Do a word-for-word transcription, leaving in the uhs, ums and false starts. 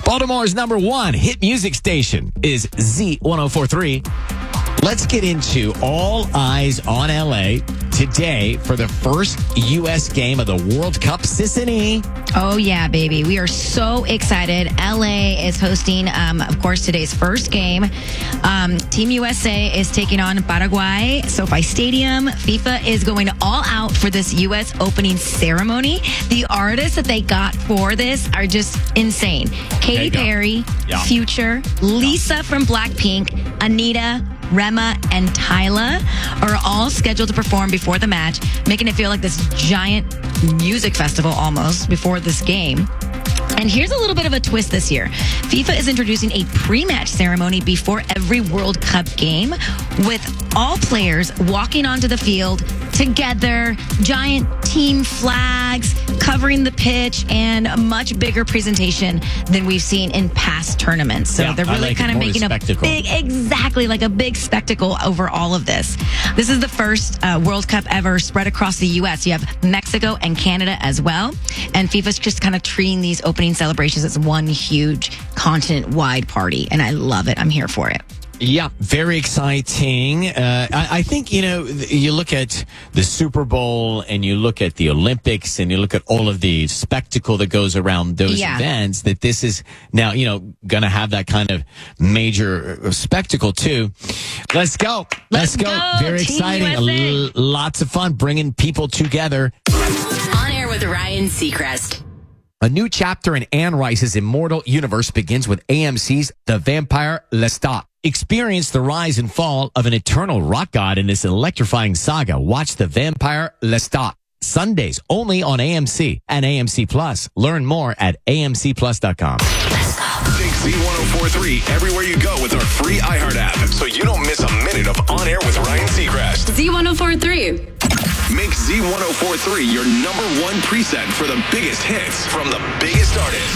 Baltimore's number one hit music station is Z ten forty-three. Let's get into all eyes on L A today for the first U S game of the World Cup. Sissany. Oh, yeah, baby. We are so excited. L A is hosting, um, of course, today's first game. Um, Team U S A is taking on Paraguay, SoFi Stadium. FIFA is going all out for this U S opening ceremony. The artists that they got for this are just insane. Katy Perry, Yeah. Future, Lisa from Blackpink, Anita, Rema, and Tyla are all scheduled to perform before the match, making it feel like this giant music festival almost before this game. And here's a little bit of a twist this year. FIFA is introducing a pre-match ceremony before every World Cup game with all players walking onto the field together, giant team flags covering the pitch, and a much bigger presentation than we've seen in past tournaments. So Yeah, they're I really like it. kind of More making a spectacle. big, exactly like a big spectacle over all of this. This is the first uh, World Cup ever spread across the U S. You have Mexico and Canada as well. And FIFA's just kind of treating these opening celebrations as one huge continent-wide party. And I love it. I'm here for it. Yeah, very exciting. Uh, I, I think, you know, you look at the Super Bowl and you look at the Olympics and you look at all of the spectacle that goes around those Yeah. events, that this is now, you know, going to have that kind of major spectacle too. Let's go. Let's, Let's go. go, Very Team exciting. U S A. L- lots of fun bringing people together. On Air with Ryan Seacrest. A new chapter in Anne Rice's immortal universe begins with A M C's The Vampire Lestat. Experience the rise and fall of an eternal rock god in this electrifying saga. Watch The Vampire Lestat. Sundays only on A M C and A M C Plus. Learn more at A M C plus dot com. Think Z ten forty-three everywhere you go with our free iHeart app, so you don't miss a minute of On Air with Ryan Seacrest. Z ten forty-three. Make Z ten forty-three your number one preset for the biggest hits from the biggest artists.